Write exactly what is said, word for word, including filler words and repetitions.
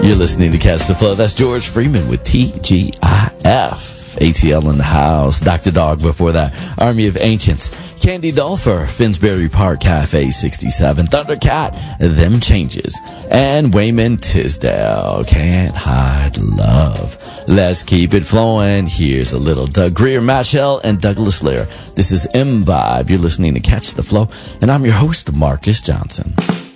You're listening to Catch the Flow. That's George Freeman with T G I F. A T L in the house. Doctor Dog before that. Army of Ancients. Candy Dulfer. Finsbury Park Cafe sixty-seven. Thundercat. Them Changes. And Wayman Tisdale. Can't Hide Love. Let's keep it flowing. Here's a little Doug Greer, Matt Shell, and Douglas Lear. This is M-Vibe. You're listening to Catch the Flow. And I'm your host, Marcus Johnson.